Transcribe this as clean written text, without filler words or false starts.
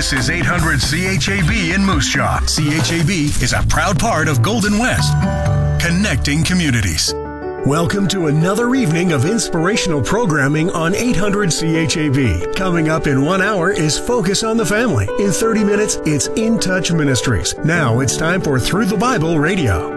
This is 800 CHAB in Moose Jaw. CHAB is a proud part of Golden West, connecting communities. Welcome to another evening of inspirational programming on 800 CHAB. Coming up in 1 hour is Focus on the Family. In 30 minutes, it's In Touch Ministries. Now it's time for Through the Bible Radio.